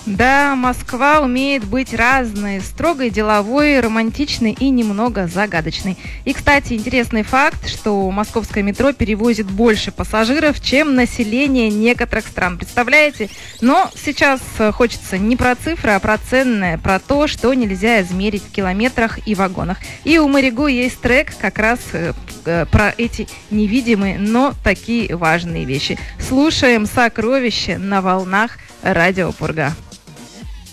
Да, Москва умеет быть разной, строгой, деловой, романтичной и немного загадочной. И, кстати, интересный факт, что московское метро перевозит больше пассажиров, чем население некоторых стран. Представляете? Но сейчас хочется не про цифры, а про ценное, про то, что нельзя измерить в километрах и вагонах. И у Маригу есть трек как раз про эти невидимые, но такие важные вещи. Слушаем «Сокровище» на волнах Радио Пурга.